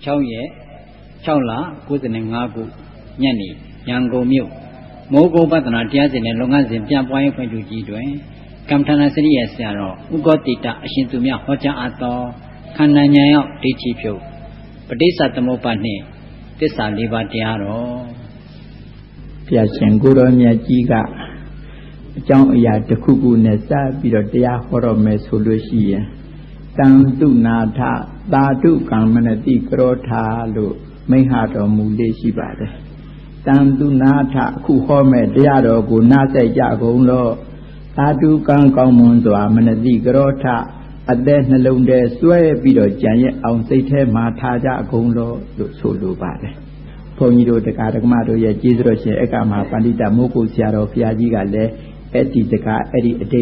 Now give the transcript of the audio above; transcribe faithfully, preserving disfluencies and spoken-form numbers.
၆ရက်၆လ၉၅ခုညနေရန်ကုန်မြို့မိုးကုတ်ပတ္တနာတရားစင်နဲ့လုပ်ငန်းစဉ်ပြပွားရေးဖွံ့ဖြိုးကြီးတွင်ကမ္မထာနာစရိယဆရာတော်ဥက္ကောတိတအရှင်သူမြတ်ဟောကြားအပ်သောခန္ဓာဉာဏ်ရောက်ဒိဋ္ဌိဖြုတ်ပဋိစ္စသမုပ္ပါဒ်နှင့်သစ္စာလေးပါးတရားတော်ဘုရားရှင်ကိုရောမြတ်ကြီးကအကြောင်းအရာတစ်ခုခုနဲ့စပြီးတော့တရားဟောတော်မယ်ဆိုလို့ရှိရင်တံတုနာထသာဓုကမ္မနတိကရောထာလို့မိန့်ဟတော်မူလေးရှိပါတယ်တံတုနာထအခုဟောမဲ့တရားတော်ကိုနားဆက်ကြကုန်လို့သာဓုကံကောင်းမွန်စွာမနတိကရောထအသက်နှလုံးထဲစွဲပြီးတော့ကြံရဲ့အောင်စိတ်ထဲမှာထားကြကုန်လို့လို့ဆိုလိုပါတယ်ဘုန်းကြီးတို့တရားဓမ္မတို့ရဲ့ကျေးဇူးတော်ရှင်အက္ခမဟာပန္တိတမိုးကုတ်ဆရာတော်ဘုရားကြီးကလည်းအဲ့ဒီတကားအဲ့ဒီအတိ